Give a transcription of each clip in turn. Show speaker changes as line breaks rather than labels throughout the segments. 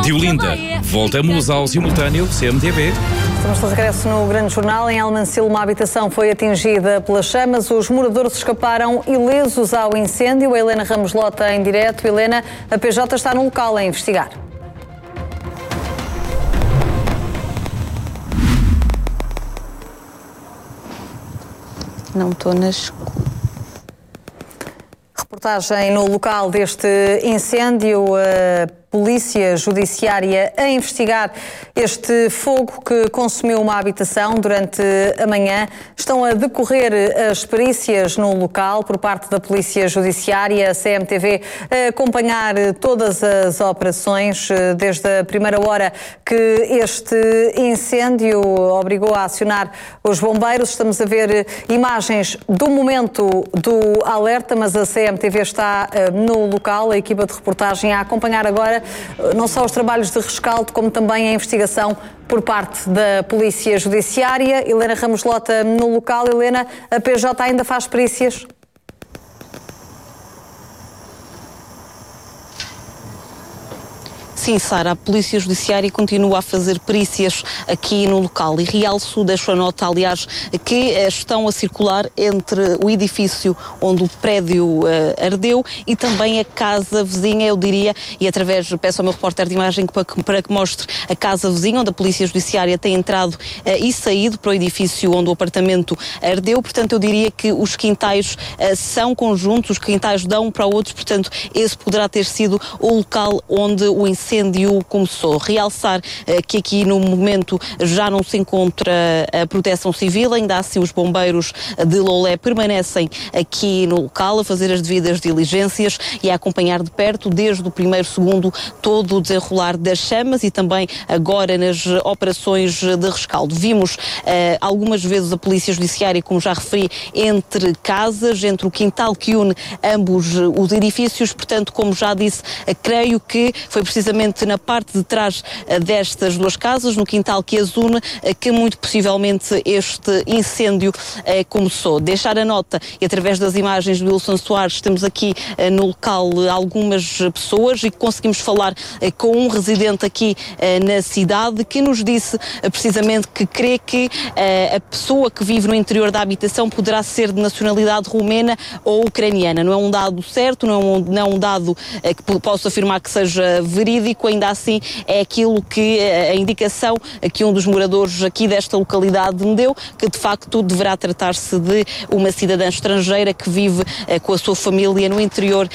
Diolinda, voltamos ao simultâneo CMTV.
Estamos de regresso no Grande Jornal. Em Almancil, uma habitação foi atingida pelas chamas. Os moradores escaparam ilesos ao incêndio. A Helena Ramos Lota em direto. Helena, a PJ está no local a investigar.
Não estou nas...
Reportagem no local deste incêndio, a Polícia Judiciária a investigar este fogo que consumiu uma habitação durante a manhã. Estão a decorrer as perícias no local por parte da Polícia Judiciária, a CMTV a acompanhar todas as operações desde a primeira hora que este incêndio obrigou a acionar os bombeiros. Estamos a ver imagens do momento do alerta, mas a CMTV está no local, a equipa de reportagem a acompanhar agora não só os trabalhos de rescaldo, como também a investigação por parte da Polícia Judiciária. Helena Ramos Lota no local. Helena, a PJ ainda faz perícias?
Sim, Sara, a Polícia Judiciária continua a fazer perícias aqui no local e realço, deixo a nota, aliás, que estão a circular entre o edifício onde o prédio ardeu e também a casa vizinha, eu diria, e através, peço ao meu repórter de imagem para que mostre a casa vizinha, onde a Polícia Judiciária tem entrado e saído para o edifício onde o apartamento ardeu. Portanto, eu diria que os quintais são conjuntos, os quintais dão para outros, portanto, esse poderá ter sido o local onde o incêndio começou. Realçar que aqui no momento já não se encontra a Proteção Civil, ainda assim os bombeiros de Loulé permanecem aqui no local a fazer as devidas diligências e a acompanhar de perto desde o primeiro segundo todo o desenrolar das chamas e também agora nas operações de rescaldo. Vimos algumas vezes a Polícia Judiciária, como já referi, entre casas, entre o quintal que une ambos os edifícios, portanto, como já disse, creio que foi precisamente na parte de trás destas duas casas, no quintal que as une, que muito possivelmente este incêndio começou. Deixar a nota, e através das imagens do Wilson Soares, temos aqui no local algumas pessoas e conseguimos falar com um residente aqui na cidade que nos disse precisamente que crê que a pessoa que vive no interior da habitação poderá ser de nacionalidade romena ou ucraniana. Não é um dado certo, não é um dado que posso afirmar que seja verídico, ainda assim é aquilo que a indicação que um dos moradores aqui desta localidade me deu, que de facto deverá tratar-se de uma cidadã estrangeira que vive com a sua família no interior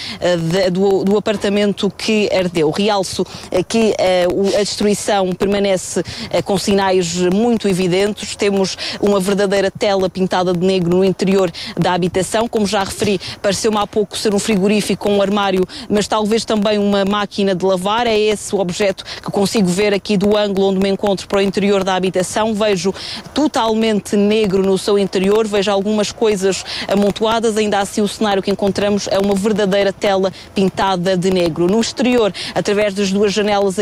do apartamento que ardeu. Realço que a destruição permanece com sinais muito evidentes. Temos uma verdadeira tela pintada de negro no interior da habitação. Como já referi, pareceu-me há pouco ser um frigorífico com um armário, mas talvez também uma máquina de lavar. É esse o objeto que consigo ver aqui do ângulo onde me encontro para o interior da habitação. Vejo totalmente negro no seu interior, vejo algumas coisas amontoadas, ainda assim o cenário que encontramos é uma verdadeira tela pintada de negro. No exterior, através das duas janelas